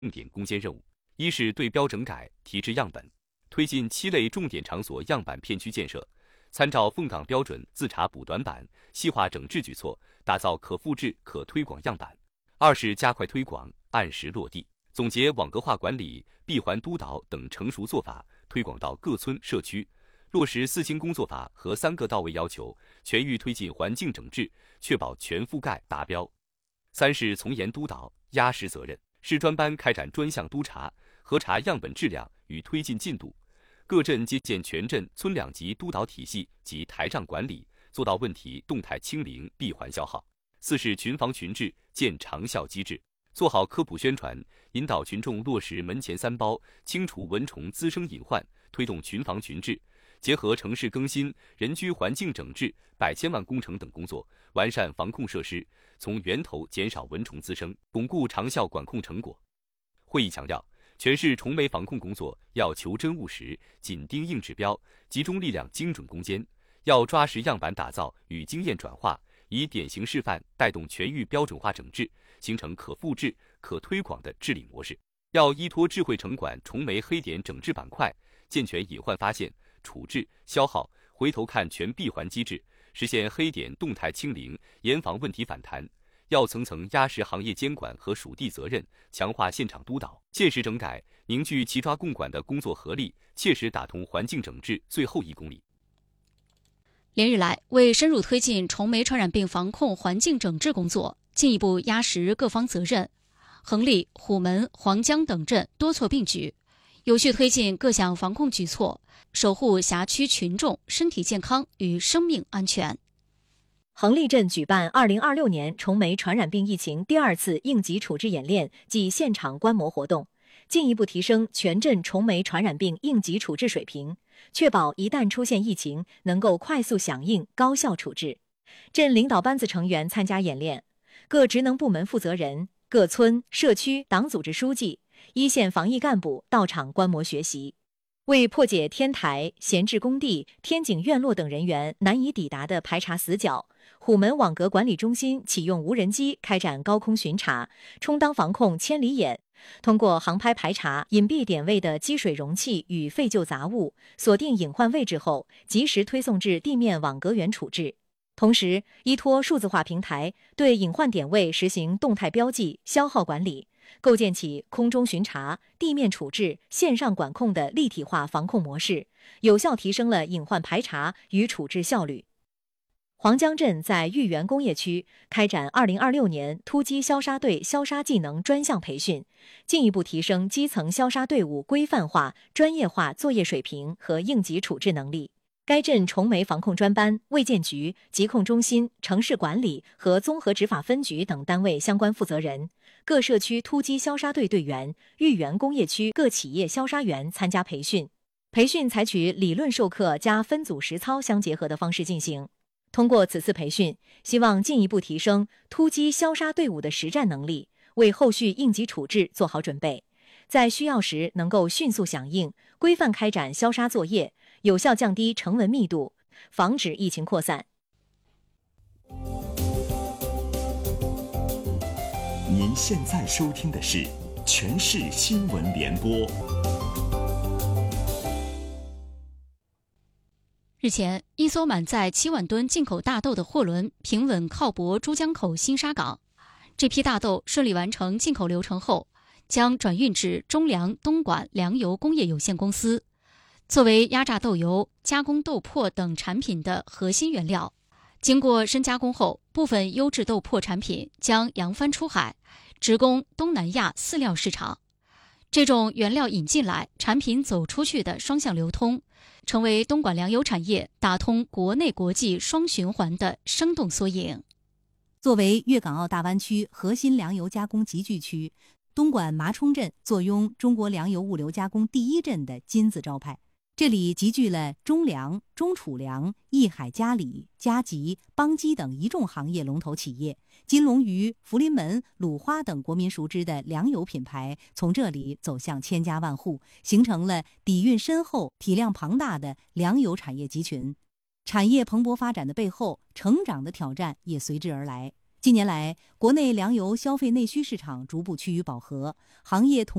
点攻坚任务：一是对标整改，提质样本，推进7类重点场所样板片区建设，参照凤岗标准自查补短板，细化整治举措，打造可复制、可推广样板；二是加快推广，按时落地，总结网格化管理、闭环督导等成熟做法，推广到各村社区，落实4清工作法和3个到位要求，全域推进环境整治，确保全覆盖达标。三是从严督导，压实责任，市专班开展专项督查，核查样本质量与推进进度，各镇接建全镇村2级督导体系及台账管理，做到问题动态清零，闭环消耗。四是群防群治，建长效机制，做好科普宣传，引导群众落实门前3包，清除蚊虫滋生隐患，推动群防群治，结合城市更新、人居环境整治、100千万工程等工作，完善防控设施，从源头减少蚊虫滋生，巩固长效管控成果。会议强调，全市虫媒防控工作要求真务实，紧盯硬指标，集中力量精准攻坚，要抓实样板打造与经验转化，以典型示范带动全域标准化整治，形成可复制、可推广的治理模式。要依托智慧城管虫媒黑点整治板块，健全隐患发现、处置、消耗、回头看全闭环机制，实现黑点动态清零，严防问题反弹。要层层压实行业监管和属地责任，强化现场督导，切实整改，凝聚齐抓共管的工作合力，切实打通环境整治最后1公里。 连日来，为深入推进虫媒传染病防控环境整治工作，进一步压实各方责任，横沥、虎门、黄江等镇多措并举，有序推进各项防控举措，守护辖区群众身体健康与生命安全。 横沥镇举办2026年虫媒传染病疫情第2次应急处置演练暨现场观摩活动，进一步提升全镇虫媒传染病应急处置水平，确保一旦出现疫情能够快速响应、高效处置。镇领导班子成员参加演练，各职能部门负责人、各村、社区党组织书记、一线防疫干部到场观摩学习。为破解天台、闲置工地、天井院落等人员难以抵达的排查死角，虎门网格管理中心启用无人机开展高空巡查，充当防控千里眼。通过航拍排查隐蔽点位的积水容器与废旧杂物，锁定隐患位置后，及时推送至地面网格员处置。同时，依托数字化平台，对隐患点位实行动态标记、消耗管理，构建起空中巡查、地面处置、线上管控的立体化防控模式，有效提升了隐患排查与处置效率。黄江镇在豫园工业区开展2026年突击消杀队消杀技能专项培训，进一步提升基层消杀队伍规范化、专业化作业水平和应急处置能力。该镇虫媒防控专班、卫健局、疾控中心、城市管理和综合执法分局等单位相关负责人、各社区突击消杀队队员、豫园工业区各企业消杀员参加培训。培训采取理论授课加分组实操相结合的方式进行。通过此次培训，希望进一步提升突击消杀队伍的实战能力，为后续应急处置做好准备，在需要时能够迅速响应，规范开展消杀作业，有效降低成文密度，防止疫情扩散。 您现在收听的是全市新闻联播。 日前，一艘满载7万吨进口大豆的货轮平稳靠泊珠江口新沙港。这批大豆顺利完成进口流程后，将转运至中粮东莞粮油工业有限公司，作为压榨豆油、加工豆粕等产品的核心原料。经过深加工后，部分优质豆粕产品将扬帆出海，直供东南亚饲料市场。这种原料引进来，产品走出去的双向流通，成为东莞粮油产业打通国内国际双循环的生动缩影。 作为粤港澳大湾区核心粮油加工集聚区，东莞麻冲镇坐拥中国粮油物流加工第一镇的金字招牌。这里集聚了中粮、中储粮、益海嘉里、嘉吉、邦基等一众行业龙头企业，金龙鱼、福临门、鲁花等国民熟知的粮油品牌从这里走向千家万户，形成了底蕴深厚、体量庞大的粮油产业集群。产业蓬勃发展的背后，成长的挑战也随之而来。 近年来，国内粮油消费内需市场逐步趋于饱和，行业同